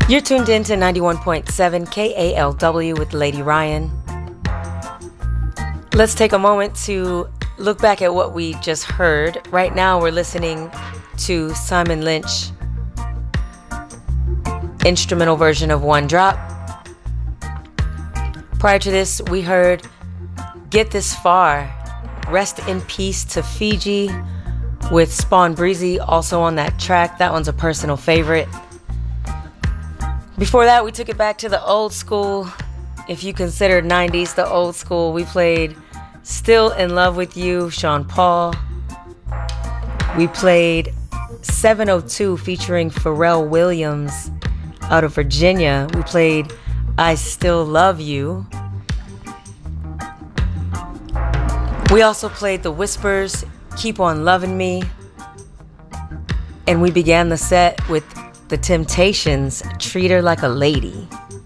You're tuned in to 91.7 KALW with Lady Ryan. Let's take a moment to look back at what we just heard. Right now we're listening to Simon Lynch instrumental version of One Drop. Prior to this, we heard Get This Far, Rest in Peace to Fiji with Spawn Breezy also on that track. That one's a personal favorite. Before that, we took it back to the old school. If you consider 90s the old school, we played Still in Love with You, Sean Paul. We played 702 featuring Pharrell Williams out of Virginia. We played I Still Love You. We also played The Whispers, Keep On Loving Me. And we began the set with The Temptations, Treat Her Like a Lady.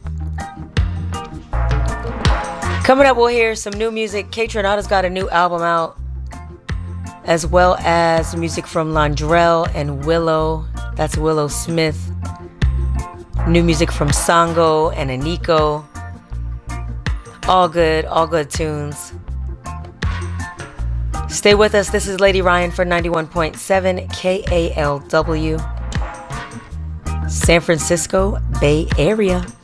Coming up, we'll hear some new music. Kaytranada's got a new album out, as well as music from Londrell and Willow. That's Willow Smith. New music from Sango and Aniko. All good tunes. Stay with us. This is Lady Ryan for 91.7 KALW. San Francisco Bay Area.